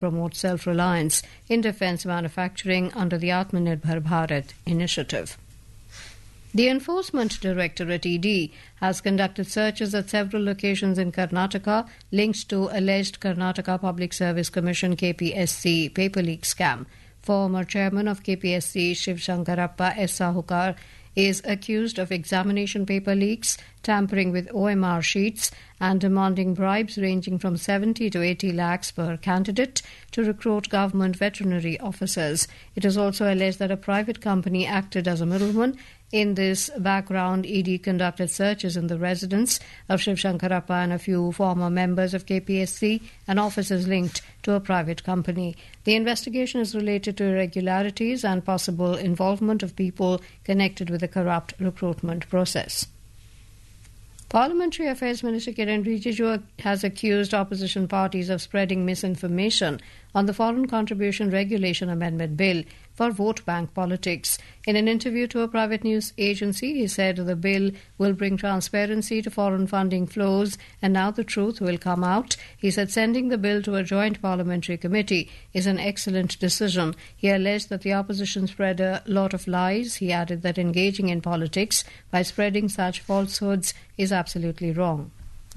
promote self-reliance in defence manufacturing under the Atmanirbhar Bharat initiative. The Enforcement Directorate ED has conducted searches at several locations in Karnataka linked to alleged Karnataka Public Service Commission KPSC paper leak scam. Former chairman of KPSC Shiv Shankarappa S. Sahukar is accused of examination paper leaks, tampering with OMR sheets, and demanding bribes ranging from 70 to 80 lakhs per candidate to recruit government veterinary officers. It is also alleged that a private company acted as a middleman. In this background, ED conducted searches in the residence of Shiv Shankarappa and a few former members of KPSC and officers linked to a private company. The investigation is related to irregularities and possible involvement of people connected with the corrupt recruitment process. Parliamentary Affairs Minister Kiren Rijiju has accused opposition parties of spreading misinformation on the Foreign Contribution Regulation Amendment Bill for vote bank politics. In an interview to a private news agency, he said the bill will bring transparency to foreign funding flows and now the truth will come out. He said sending the bill to a joint parliamentary committee is an excellent decision. He alleged that the opposition spread a lot of lies. He added that engaging in politics by spreading such falsehoods is absolutely wrong.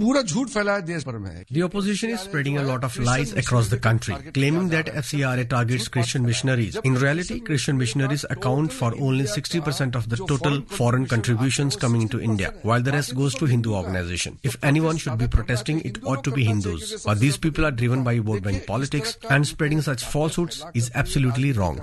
The opposition is spreading a lot of lies across the country, claiming that FCRA targets Christian missionaries. In reality, Christian missionaries account for only 60% of the total foreign contributions coming into India, while the rest goes to Hindu organizations. If anyone should be protesting, it ought to be Hindus. But these people are driven by vote bank politics, and spreading such falsehoods is absolutely wrong.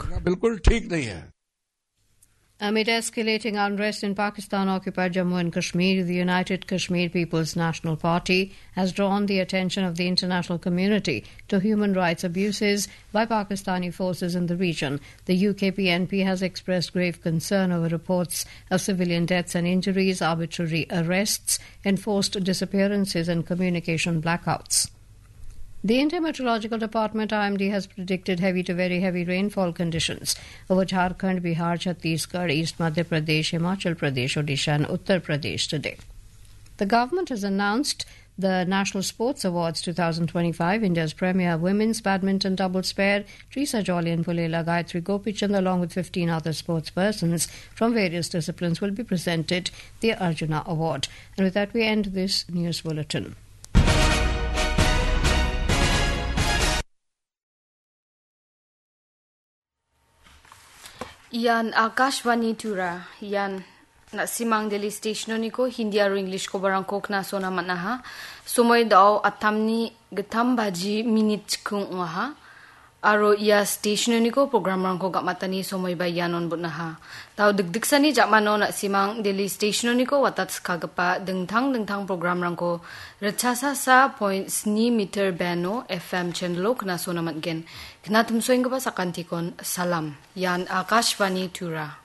Amid escalating unrest in Pakistan-occupied Jammu and Kashmir, the United Kashmir People's National Party has drawn the attention of the international community to human rights abuses by Pakistani forces in the region. The UKPNP has expressed grave concern over reports of civilian deaths and injuries, arbitrary arrests, enforced disappearances and communication blackouts. The Indian Meteorological Department IMD has predicted heavy to very heavy rainfall conditions over Jharkhand, Bihar, Chhattisgarh, East Madhya Pradesh, Himachal Pradesh, Odisha and Uttar Pradesh today. The government has announced the National Sports Awards 2025. India's premier women's badminton doubles pair, Trisa Jolly and Pulela Gayatri Gopichand, along with 15 other sports persons from various disciplines, will be presented the Arjuna Award. And with that, we end this news bulletin. Yan Akashvani Tura Yan Nasimang Delhi Station ko Hindi aro English ko barang kok na sona manaha sumoy daw atamni gatam baji minute kung ha aro ya station ko program rang ko gamatani sumoy bayanon bunaha taw digdiksani jamano nasimang Delhi Station ko watat kagapa dengtang program rang ko rachasa sa point sni meter bano FM channel ko na sona matgen knatum soing ba sa kantikon salam yan Akashvani Tura